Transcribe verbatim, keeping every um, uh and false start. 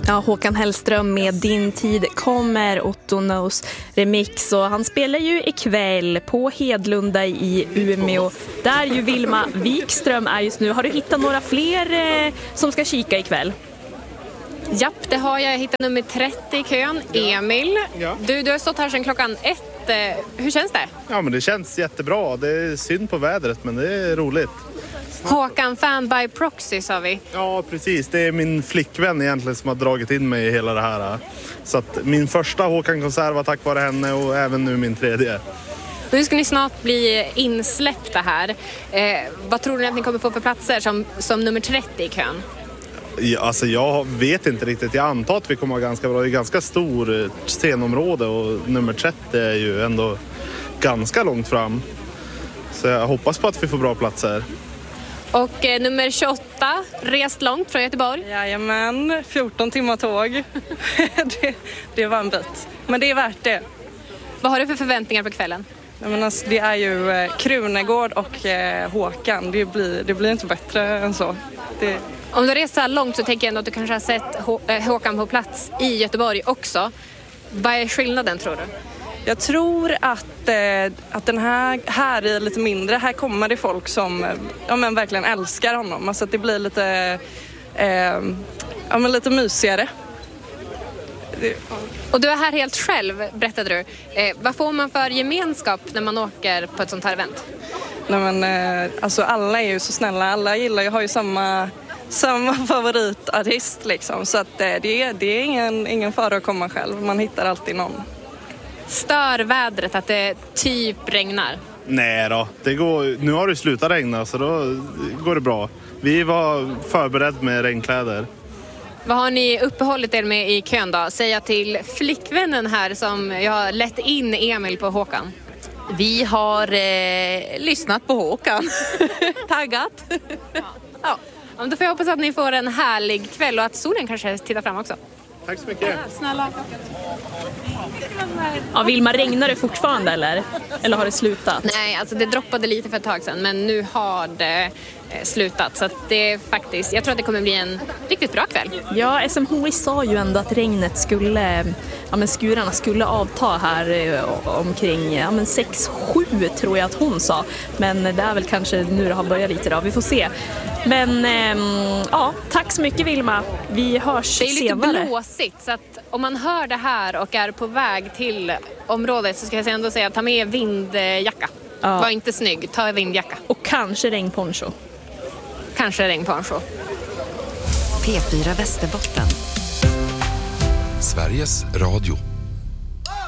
Ja, Håkan Hellström med Din tid kommer, Otto Knows remix, och han spelar ju ikväll på Hedlunda i Umeå där ju Vilma Wikström är just nu. Har du hittat några fler eh, som ska kika ikväll? Japp, det har jag. Hittat nummer trettio i kön, Emil. Ja. Du, du har stått här sedan klockan ett. Hur känns det? Ja, men det känns jättebra. Det är synd på vädret, men det är roligt. Håkan, fan by proxy, sa vi. Ja, precis. Det är min flickvän egentligen som har dragit in mig i hela det här. Så att min första Håkan-konsert var tack vare henne och även nu min tredje. Nu ska ni snart bli insläppta här. Eh, vad tror ni att ni kommer få för platser som, som nummer trettio i kön? Ja, alltså jag vet inte riktigt. Jag antar att vi kommer att ha ganska bra. Det är ganska stor scenområde och nummer trettio är ju ändå ganska långt fram. Så jag hoppas på att vi får bra platser. Och eh, nummer tjugoåtta, rest långt från Göteborg. Jajamän, fjorton timmar tåg. det, det var en bit. Men det är värt det. Vad har du för förväntningar på kvällen? Men alltså, det är ju eh, Krunegård och eh, Håkan. Det blir, det blir inte bättre än så. Det... Om du reser långt så tänker jag ändå att du kanske har sett Hå- äh, Håkan på plats i Göteborg också. Vad är skillnaden, tror du? Jag tror att, eh, att den här, här är lite mindre. Här kommer det folk som ja, men verkligen älskar honom. Alltså att det blir lite, eh, ja, men lite mysigare. Det... Och du är här helt själv, berättade du. Eh, vad får man för gemenskap när man åker på ett sånt här event? Nej, men, eh, alltså alla är ju så snälla. Alla gillar ju, har ju samma... Samma favoritartist liksom. Så att det, det, är, det är ingen, ingen fara att komma själv. Man hittar alltid någon. Stör vädret att det typ regnar? Nej då, det går, nu har det slutat regna så då går det bra. Vi var förberedda med regnkläder. Vad har ni uppehållit er med i kön då? Säga till flickvännen här som jag har lett in Emil på Håkan. Vi har eh, lyssnat på Håkan. Taggat. Ja. Ja, då får jag hoppas att ni får en härlig kväll och att solen kanske tittar fram också. Tack så mycket. Ja, snälla. Ja, Vilma, regnar det fortfarande eller? Eller har det slutat? Nej, alltså det droppade lite för ett tag sedan, men nu har det eh, slutat. Så att det är faktiskt, jag tror att det kommer bli en riktigt bra kväll. Ja, S M H I sa ju ändå att regnet skulle, ja men skurarna skulle avta här eh, omkring ja, men sex sju tror jag att hon sa. Men det är väl kanske nu det har börjat lite då, vi får se. Men eh, ja, tack så mycket Vilma, vi hörs senare. Det är lite senare. Blåsigt, så att om man hör det här och är på väg till området så ska jag ändå säga ta med vindjacka. Ja. Var inte snygg, ta vindjacka. Och kanske regnponcho. Kanske regnponcho. P fyra Västerbotten. Sveriges Radio.